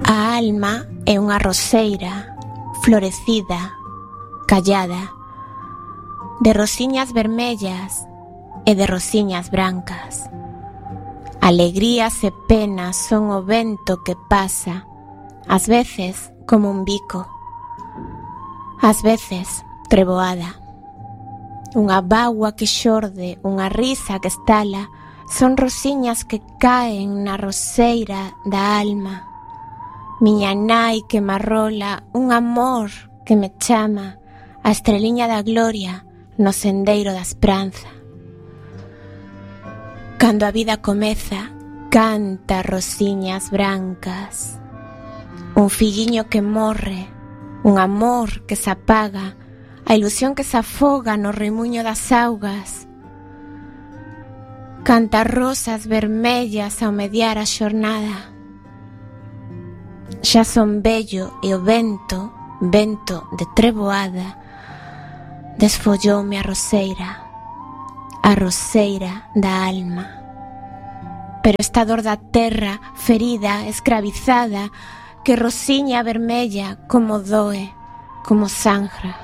A alma é unha roseira florecida, callada, de rosiñas vermellas e de rosiñas brancas. Alegrías e penas son o vento que pasa, ás veces como un bico, ás veces treboada. Unha bágua que xorde, unha risa que estala, son rosiñas que caen na roseira da alma. Miña nai que me arrola, un amor que me chama, a estreliña da gloria no sendeiro da esperanza. Cando a vida comeza, canta rosiñas brancas. Un filliño que morre, un amor que se apaga, a ilusión que se afoga no remuño das augas. Canta rosas vermellas ao mediar a xornada. Xa son vello e o vento, vento de treboada, desfolloume a roseira da alma. Pero esta dor da terra, ferida, escravizada, que rosiña vermella como doe, como sangra.